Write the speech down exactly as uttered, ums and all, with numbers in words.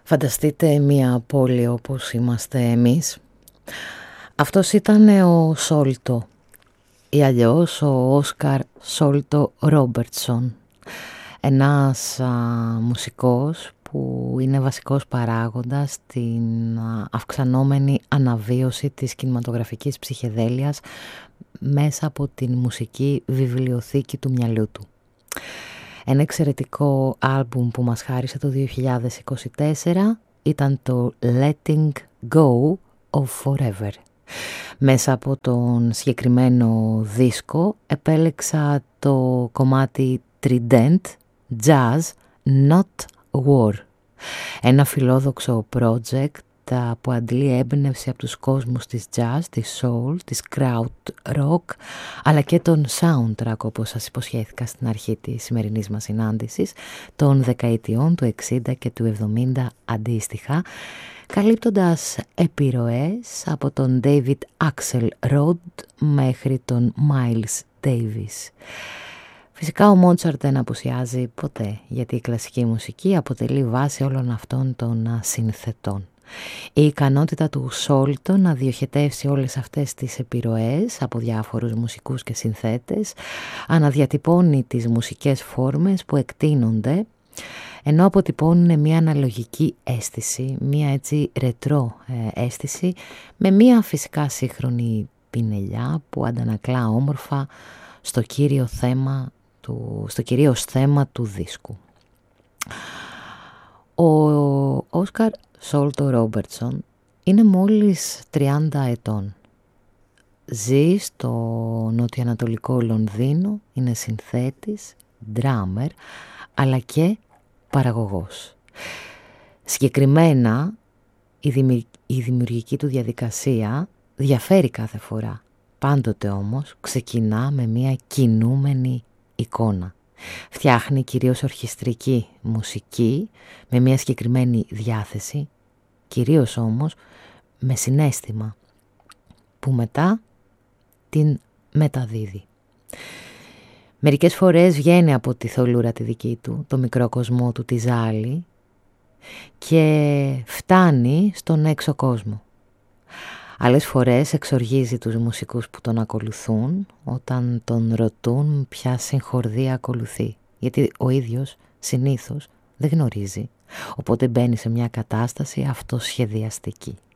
Φανταστείτε μια πόλη όπως είμαστε εμείς. Αυτός ήταν ο Σόλτο ή αλλιώς ο Όσκαρ Σόλτο Ρόμπερτσον, ένας α, μουσικός που είναι βασικός παράγοντας στην α, αυξανόμενη αναβίωση της κινηματογραφικής ψυχεδέλειας μέσα από την μουσική βιβλιοθήκη του μυαλού του. Ένα εξαιρετικό άλμπουμ που μας χάρισε το δύο χιλιάδες είκοσι τέσσερα ήταν το Letting Go of Forever. Μέσα από τον συγκεκριμένο δίσκο επέλεξα το κομμάτι Trident Jazz Not War. Ένα φιλόδοξο project που αντλεί έμπνευση από τους κόσμους της jazz, της soul, της crowd rock, αλλά και των soundtrack, όπως σας υποσχέθηκα στην αρχή της σημερινής μας συνάντησης, των δεκαετιών του εξήντα και του εβδομήντα αντίστοιχα, καλύπτοντας επιρροές από τον David Axelrod μέχρι τον Miles Davis. Φυσικά ο Μότσαρτ δεν απουσιάζει ποτέ, γιατί η κλασική μουσική αποτελεί βάση όλων αυτών των συνθετών. Η ικανότητα του Σόλτο να διοχετεύσει όλες αυτές τις επιρροές από διάφορους μουσικούς και συνθέτες αναδιατυπώνει τις μουσικές φόρμες που εκτείνονται, ενώ αποτυπώνουν μια αναλογική αίσθηση, μια έτσι ρετρό ε, αίσθηση, με μια φυσικά σύγχρονη πινελιά που αντανακλά όμορφα στο κύριο θέμα του, στο κυρίως θέμα του δίσκου. Ο Όσκαρ Σόλτο Ρόμπερτσον είναι μόλις τριάντα ετών. Ζει στο νοτιοανατολικό Λονδίνο, είναι συνθέτης, ντράμερ, αλλά και παραγωγός. Συγκεκριμένα η, δημιουργ... η δημιουργική του διαδικασία διαφέρει κάθε φορά. Πάντοτε όμως ξεκινά με μια κινούμενη εικόνα. Φτιάχνει κυρίως ορχιστρική μουσική με μια συγκεκριμένη διάθεση, κυρίως όμως με συναίσθημα, που μετά την μεταδίδει. Μερικές φορές βγαίνει από τη θολούρα τη δική του, το μικρό κοσμό του, τη ζάλη, και φτάνει στον έξω κόσμο. Άλλες φορές εξοργίζει τους μουσικούς που τον ακολουθούν όταν τον ρωτούν ποια συγχορδία ακολουθεί, γιατί ο ίδιος συνήθως δεν γνωρίζει, οπότε μπαίνει σε μια κατάσταση αυτοσχεδιαστική.